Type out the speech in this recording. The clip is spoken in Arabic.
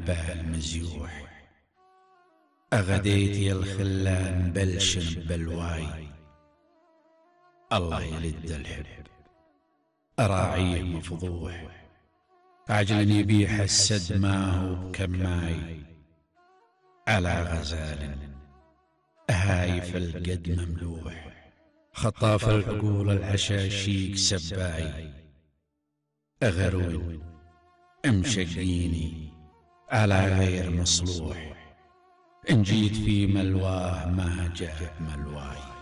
به المزيوح. أغديت يا الخلان بلشن بلواي، الله يلد الحب أراعيه مفضوح. عجل يبيح السد ما هو بكماي، على غزال هايف القد مملوح. خطاف العقول العشاشيق سباي، أغرون امشقيني على غير مصلوح. إن جيت في ملواه ما جاء ملواي.